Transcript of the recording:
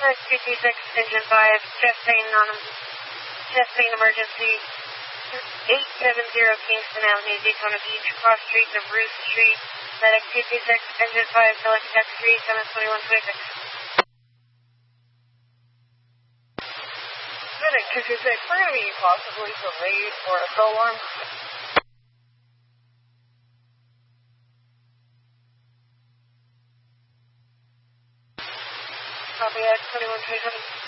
226, engine 5, chest pain emergency, 870 Kingston Avenue, Daytona Beach, cross street of Ruth Street, medic 226, engine 5, select tech 372126. Medic 226, we're going to be possibly delayed for a tow alarm. Copy at 2127.